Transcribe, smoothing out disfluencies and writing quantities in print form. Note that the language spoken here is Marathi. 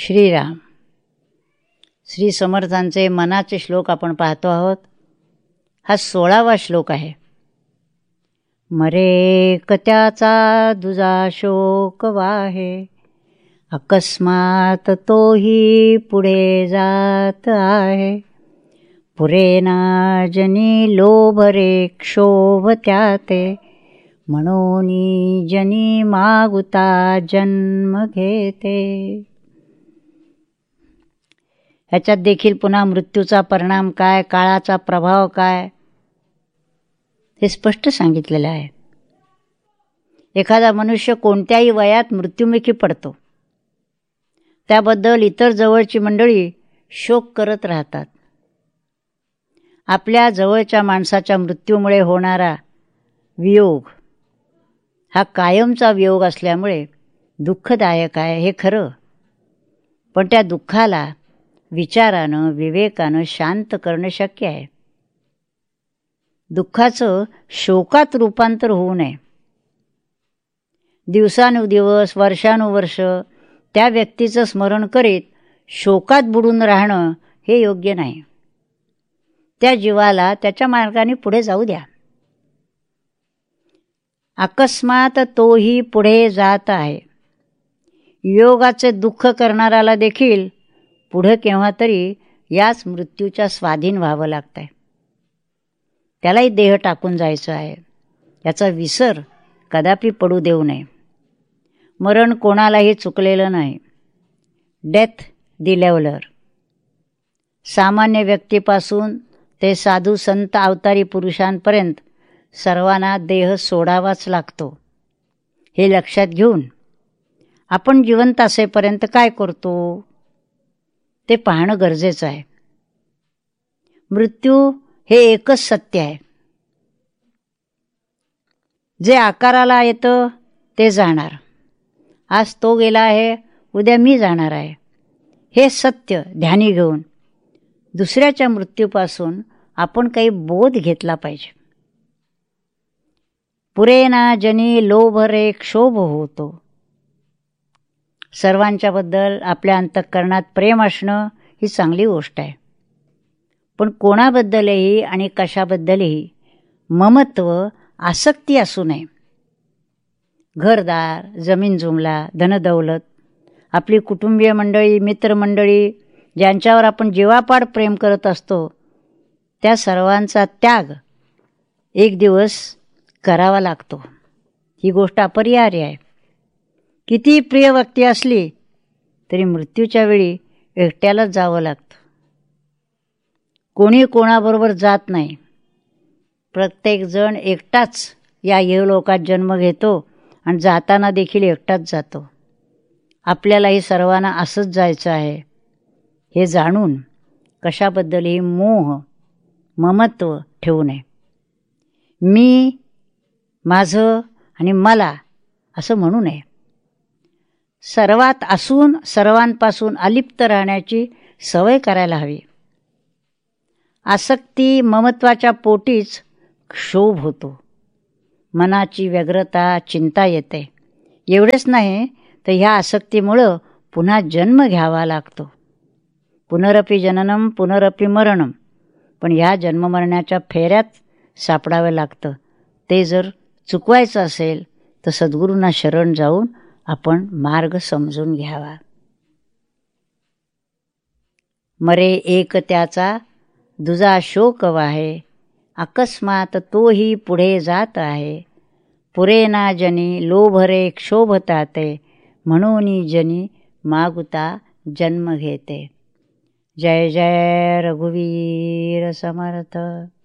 श्रीराम. श्री समर्थांचे मनाचे श्लोक आपण पाहतो आहोत. हा 16वा श्लोक आहे. मरे कत्याचा दुजा शोक वाहे, अकस्मात तोही पुढे जात आहे. पुरेना जनी लोभरे क्षोभ त्याते, म्हणून जनी मागुता जन्म घेते. ह्याच्यात देखील पुन्हा मृत्यूचा परिणाम काय, काळाचा प्रभाव काय, हे स्पष्ट सांगितलेलं आहे. एखादा मनुष्य कोणत्याही वयात मृत्युमुखी पडतो, त्याबद्दल इतर जवळची मंडळी शोक करत राहतात. आपल्या जवळच्या माणसाच्या मृत्यूमुळे होणारा वियोग हा कायमचा वियोग असल्यामुळे दुःखदायक आहे, हे खरं. पण त्या दुःखाला विचारानं, विवेकानं शांत करणं शक्य आहे. दुःखाचं शोकात रूपांतर होऊ नये. दिवसानुदिवस, वर्षानुवर्ष त्या व्यक्तीचं स्मरण करीत शोकात बुडून राहणं हे योग्य नाही. त्या जीवाला त्याच्या मार्गाने पुढे जाऊ द्या. अकस्मात तोही पुढे जात आहे. योगाचे दुःख करणाऱ्याला देखील पुढे केव्हा तरी याच मृत्यूच्या स्वाधीन व्हावं लागतंय. त्यालाही देह टाकून जायचं आहे. याचा विसर कदापि पडू देऊ नये. मरण कोणालाही चुकलेलं नाही. डेथ दी लेव्हलर. सामान्य व्यक्तीपासून ते साधू संत अवतारी पुरुषांपर्यंत सर्वांना देह सोडावाच लागतो. हे लक्षात घेऊन आपण जिवंत असेपर्यंत काय करतो ते पाहणं गरजेचं आहे. मृत्यू हे एकच सत्य आहे. जे आकाराला येतं ते जाणार. आज तो गेला आहे, उद्या मी जाणार आहे. हे सत्य ध्यानी घेऊन दुसऱ्याच्या मृत्यूपासून आपण काही बोध घेतला पाहिजे. पुरेना जनी लोभरे क्षोभ होतो. सर्वांच्याबद्दल आपल्या अंतःकरणात प्रेम असणं ही चांगली गोष्ट आहे. पण कोणाबद्दलही आणि कशाबद्दलही ममत्व, आसक्ती असू नये. घरदार, जमीन जुमला, धनदौलत, आपली कुटुंबीय मंडळी, मित्रमंडळी ज्यांच्यावर आपण जीवापाड प्रेम करत असतो, त्या सर्वांचा त्याग एक दिवस करावा लागतो. ही गोष्ट अपरिहार्य आहे. किती प्रिय व्यक्ती असली तरी मृत्यूच्या वेळी एकट्यालाच जावं लागतं. कोणी कोणाबरोबर जात नाही. प्रत्येकजण एकटाच या इहलोकात जन्म घेतो आणि जाताना देखील एकटाच जातो. आपल्यालाही सर्वांना असंच जायचं आहे हे जाणून कशाबद्दलही मोह, ममत्व ठेवू नये. मी, माझं आणि मला असं म्हणू नये. सर्वात असून सर्वांपासून अलिप्त राहण्याची सवय करायला हवी. आसक्ती, ममत्वाच्या पोटीच क्षोभ होतो. मनाची व्यग्रता, चिंता येते. एवढेच नाही तर ह्या आसक्तीमुळं पुन्हा जन्म घ्यावा लागतो. पुनरपि जननम पुनरपि मरणम. पण ह्या जन्ममरणाच्या फेऱ्यात सापडावं लागतं. ते जर चुकवायचं असेल तर सद्गुरूंना शरण जाऊन आपण मार्ग समजून घ्यावा. मरे एक त्याचा दुजा शोक वाहे, अकस्मात तोही पुढे जात आहे. पुरेना जनी लोभरे क्षोभताते, म्हणून जनी मागुता जन्म घेते. जय जय रघुवीर समर्थ.